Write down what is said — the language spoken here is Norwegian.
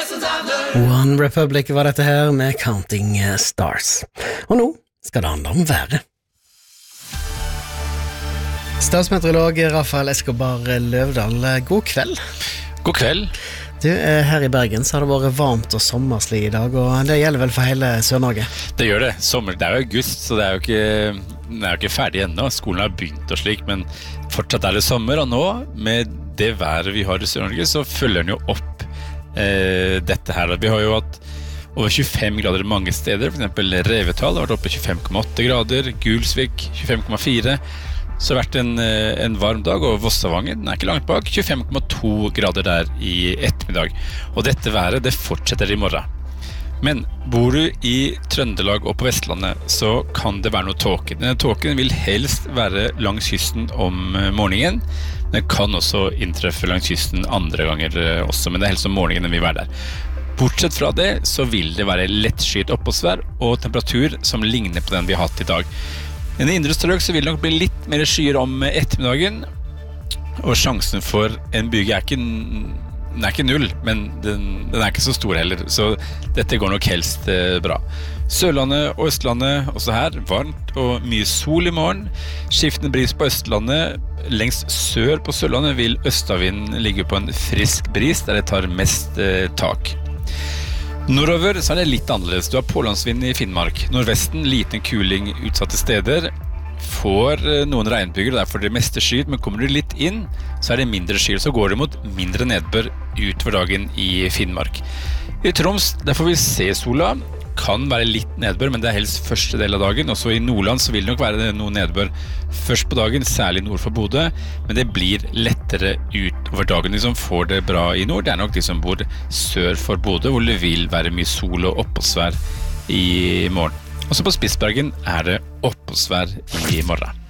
One Republic var dette her med Counting Stars. Og nå skal det handle om været. Statsmeteorolog Rafael Escobar Løvdahl, god kveld. God kveld. Du, her i Bergen så har det vært varmt og sommerslig i dag, og det gjelder vel for hele Sør-Norge? Det gjør det. Sommer, det er jo august, så det er jo ikke ferdig ennå. Skolen har begynt og slik, men fortsatt er det sommer, og nå, med det været vi har i Sør-Norge, så følger den jo opp dette her. Vi har jo hatt over 25 grader mange steder, for eksempel Revetal har vært oppe 25,8 grader, Gulsvik 25,4, så har det vært en varm dag, og Vossavangen, den er ikke langt bak, 25,2 grader der i ettermiddag. Og dette været, det fortsetter i morgen. Men bor du i Trøndelag og på Vestlandet, så kan det være noe tåke. Denne tåken vil helst være langs kysten om morgenen. Den kan også inntreffe langs kysten andre ganger også, men det er helst om morgenen den vil være der. Bortsett fra det, så vil det være lettskyet oppholdsvær og temperatur som ligner på den vi har hatt i dag. I den indre strøk så vil det nok bli litt mer skyer om ettermiddagen, og sjansen for en byge er ikke null, men den er ikke så stor heller, så dette går nok helst bra. Sørlandet og Østlandet, også her, varmt og mye sol i morgen. Skiftende bris på Østlandet. Lengst sør på Sørlandet vil østavinden ligge på en frisk bris, der det tar mest tak. Nordover så er det litt annerledes. Du har pålandsvind i Finnmark. Nordvesten, liten kuling utsatte steder. Får noen regnbyger, derfor det meste skyet, men kommer du litt inn, så er det mindre skyet, så går det mot mindre nedbør utover dagen i Finnmark. I Troms, der får vi se sola. Kan være litt nedbør, men det er helst første del av dagen. Også i Nordland så vil det nok være noe nedbør først på dagen, særlig nord for Bodø, men det blir lettere utover dagen. De som får det bra i nord, det er nok de som bor sør for Bodø, hvor det vil være mye sol og oppholdsvær i morgen. Også på Spitsbergen er det oppholdsvær i morgen.